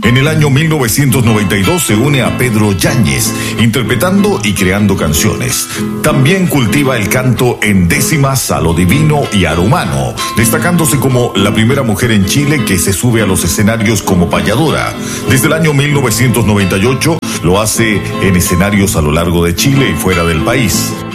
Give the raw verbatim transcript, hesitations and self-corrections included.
En el año mil novecientos noventa y dos se une a Pedro Yáñez, interpretando y creando canciones. También cultiva el canto en décimas a lo divino y a lo humano, destacándose como la primera mujer en Chile que se sube a los escenarios como payadora. Desde el año mil novecientos noventa y ocho lo hace en escenarios a lo largo de Chile y fuera del país.